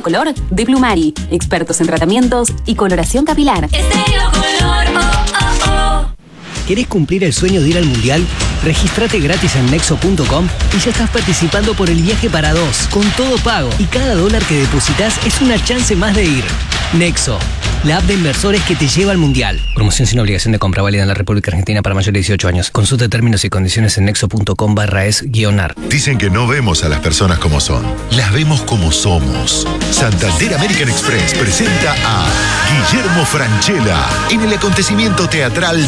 Color de Plumari. Expertos en tratamientos y coloración capilar. Estéreo Color, ¿Querés cumplir el sueño de ir al Mundial? Regístrate gratis en Nexo.com y ya estás participando por el viaje para dos, con todo pago. Y cada dólar que depositas es una chance más de ir. Nexo, la app de inversores que te lleva al Mundial. Promoción sin obligación de compra, válida en la República Argentina para mayores de 18 años. Consulta términos y condiciones en nexo.com/es-ar. Dicen que no vemos a las personas como son, las vemos como somos. Santander American Express presenta a Guillermo Francella en el acontecimiento teatral